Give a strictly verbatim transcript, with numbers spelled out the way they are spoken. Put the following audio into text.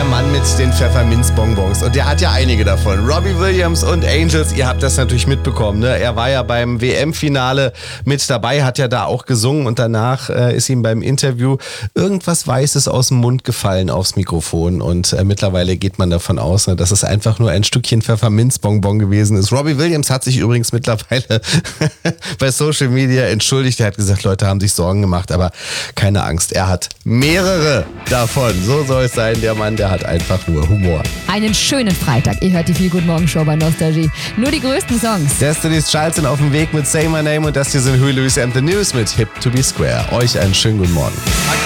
Mann mit den Pfefferminzbonbons. Und der hat ja einige davon. Robbie Williams und Angels, ihr habt das natürlich mitbekommen. Ne? Er war ja beim W M-Finale mit dabei, hat ja da auch gesungen. Und danach äh, ist ihm beim Interview irgendwas Weißes aus dem Mund gefallen aufs Mikrofon. Und äh, mittlerweile geht man davon aus, ne, dass es einfach nur ein Stückchen Pfefferminzbonbon gewesen ist. Robbie Williams hat sich übrigens mittlerweile bei Social Media entschuldigt. Er hat gesagt, Leute haben sich Sorgen gemacht, aber keine Angst. Er hat mehrere davon. So soll es sein. Der Mann, der hat einfach nur Humor. Einen schönen Freitag. Ihr hört die Viel Gut Morgen Show bei Nostalgie. Nur die größten Songs. Destiny's Child sind auf dem Weg mit Say My Name und das hier sind Huey Lewis and the News mit Hip to be Square. Euch einen schönen guten Morgen.